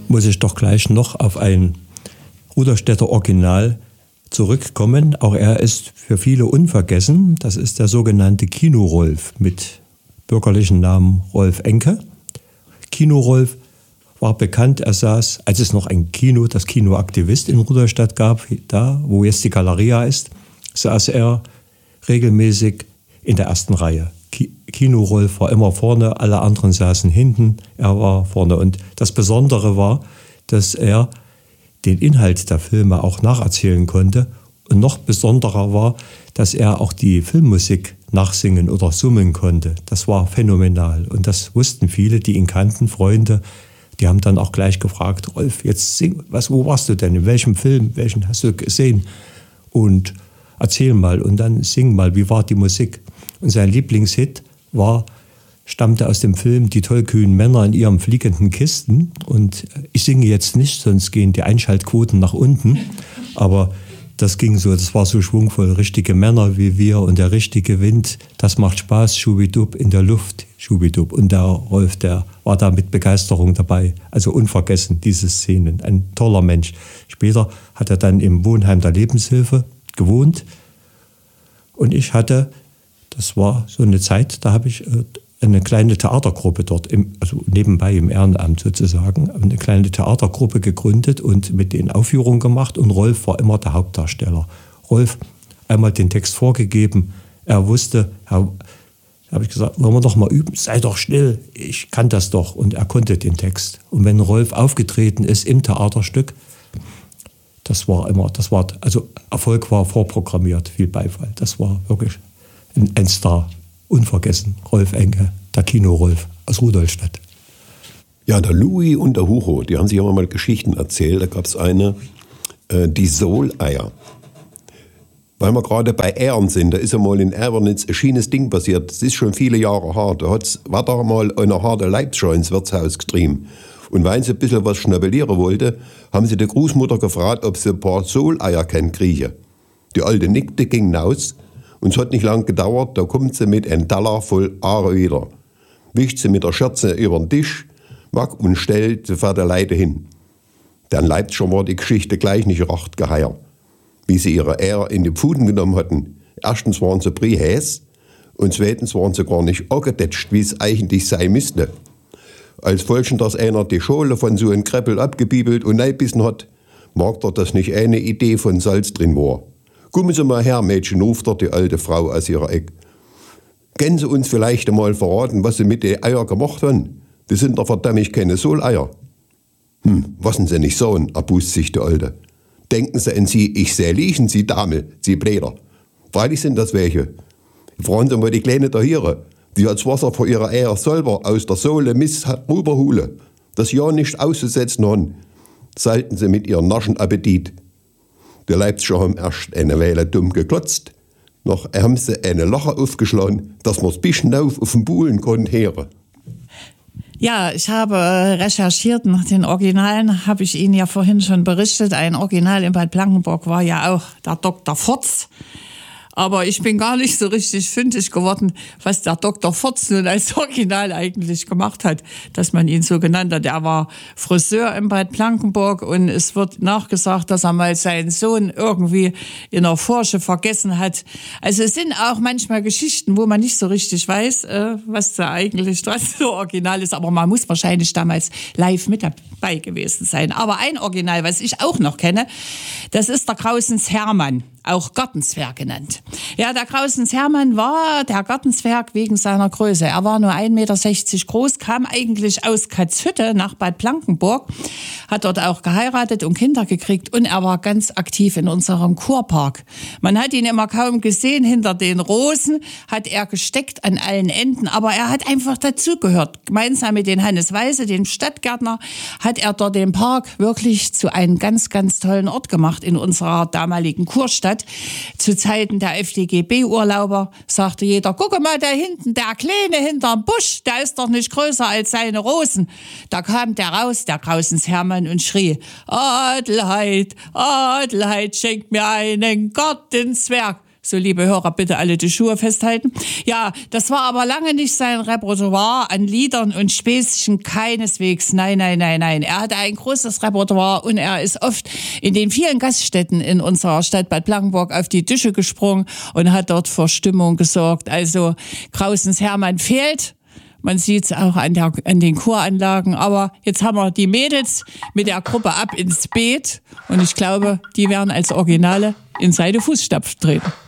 muss ich doch gleich noch auf ein Rudolstädter Original zurückkommen. Auch er ist für viele unvergessen. Das ist der sogenannte Kino-Rolf mit bürgerlichen Namen Rolf Enke. Kino-Rolf war bekannt, er saß, als es noch ein Kino, das Kino Aktivist in Rudolstadt gab, da wo jetzt die Galeria ist, saß er regelmäßig in der ersten Reihe. Kino-Rolf war immer vorne, alle anderen saßen hinten, er war vorne. Und das Besondere war, dass er den Inhalt der Filme auch nacherzählen konnte. Und noch besonderer war, dass er auch die Filmmusik nachsingen oder summen konnte. Das war phänomenal. Und das wussten viele, die ihn kannten, Freunde. Die haben dann auch gleich gefragt, Rolf, jetzt sing, wo warst du denn? In welchem Film? Welchen hast du gesehen? Und erzähl mal und dann sing mal, wie war die Musik? Und sein Lieblingshit stammte aus dem Film Die tollkühnen Männer in ihren fliegenden Kisten. Und ich singe jetzt nicht, sonst gehen die Einschaltquoten nach unten. Aber das ging so, das war so schwungvoll. Richtige Männer wie wir und der richtige Wind, das macht Spaß, schubidub in der Luft, schubidub. Und der Rolf, der war da mit Begeisterung dabei. Also unvergessen, diese Szenen. Ein toller Mensch. Später hat er dann im Wohnheim der Lebenshilfe gewohnt. Und ich hatte, das war so eine Zeit, da habe ich eine kleine Theatergruppe dort, also nebenbei im Ehrenamt sozusagen, eine kleine Theatergruppe gegründet und mit denen Aufführungen gemacht. Und Rolf war immer der Hauptdarsteller. Rolf einmal den Text vorgegeben, er wusste, habe ich gesagt, wollen wir doch mal üben, sei doch still, ich kann das doch. Und er konnte den Text. Und wenn Rolf aufgetreten ist im Theaterstück, also Erfolg war vorprogrammiert, viel Beifall. Das war wirklich ein Star. Unvergessen, Rolf Enke, der Kino-Rolf aus Rudolstadt. Ja, der Louis und der Hugo, die haben sich immer mal Geschichten erzählt. Da gab es eine, die Soleier. Weil wir gerade bei Ehren sind, da ist ja mal in Ernitz ein schönes Ding passiert. Das ist schon viele Jahre her. Da war da mal eine harte Leibscher ins Wirtshaus getrieben. Und weil sie ein bisschen was schnabellieren wollte, haben sie der Großmutter gefragt, ob sie ein paar Soleier kriegen. Die Alte nickte, ging hinaus. Und es hat nicht lang gedauert, da kommt sie mit einem Teller voll Aare wieder. Wischt sie mit der Schürze über den Tisch, mag und stellt sie vor der Leute hin. Dann Leibscher war die Geschichte gleich nicht recht geheuer. Wie sie ihre Ehre in die Pfuden genommen hatten. Erstens waren sie brihäs und zweitens waren sie gar nicht angedetscht, wie es eigentlich sein müsste. Als folgend das einer die Schale von so einem Kreppel abgebiebelt und reinbissen hat, mag doch das nicht eine Idee von Salz drin war. Kommen Sie mal her, Mädchen, ruft dort die alte Frau aus ihrer Ecke. Können Sie uns vielleicht einmal verraten, was Sie mit den Eier gemacht haben? Das sind doch verdammt keine Soleier. Was sind Sie nicht so, erbust sich die Alte. Denken Sie an Sie, ich seh liechen, Sie Dame, Sie Bläder. Freilich sind das welche. Fragen Sie mal die Kleine da hier, die hat das Wasser vor ihrer Eier selber aus der Sohle rüberhole. Das ja nicht auszusetzen haben, salten Sie mit Ihrem naschen Appetit. Die Leibscher haben erst eine Weile dumm geklotzt, noch haben sie eine Lache aufgeschlagen, dass man das bisschen auf den Buhlen konnte hören. Ja, ich habe recherchiert nach den Originalen, habe ich Ihnen ja vorhin schon berichtet. Ein Original in Bad Blankenburg war ja auch der Dr. Forz. Aber ich bin gar nicht so richtig fündig geworden, was der Dr. Forz nun als Original eigentlich gemacht hat, dass man ihn so genannt hat. Er war Friseur in Bad Blankenburg und es wird nachgesagt, dass er mal seinen Sohn irgendwie in der Forsche vergessen hat. Also es sind auch manchmal Geschichten, wo man nicht so richtig weiß, was da eigentlich das so Original ist. Aber man muss wahrscheinlich damals live mit dabei gewesen sein. Aber ein Original, was ich auch noch kenne, das ist der Krausens Hermann, auch Gartenzwerg genannt. Ja, der Krausens Hermann war der Gartenzwerg wegen seiner Größe. Er war nur 1,60 Meter groß, kam eigentlich aus Katzhütte nach Bad Blankenburg, hat dort auch geheiratet und Kinder gekriegt und er war ganz aktiv in unserem Kurpark. Man hat ihn immer kaum gesehen, hinter den Rosen hat er gesteckt an allen Enden, aber er hat einfach dazugehört. Gemeinsam mit den Hannes Weise, dem Stadtgärtner, hat er dort den Park wirklich zu einem ganz, ganz tollen Ort gemacht in unserer damaligen Kurstadt. Zu Zeiten der FDGB-Urlauber sagte jeder, guck mal da hinten, der Kleine hinterm Busch, der ist doch nicht größer als seine Rosen. Da kam der raus, der Krausens Hermann, und schrie, Adelheid, Adelheid, schenk mir einen Gartenzwerg. So, liebe Hörer, bitte alle die Schuhe festhalten. Ja, das war aber lange nicht sein Repertoire an Liedern und Späßchen, keineswegs. Nein. Er hatte ein großes Repertoire und er ist oft in den vielen Gaststätten in unserer Stadt Bad Blankenburg auf die Tische gesprungen und hat dort für Stimmung gesorgt. Also Krausens Hermann fehlt. Man sieht es auch an den Choranlagen. Aber jetzt haben wir die Mädels mit der Gruppe Ab ins Beet. Und ich glaube, die werden als Originale in seine Fußstapfen treten.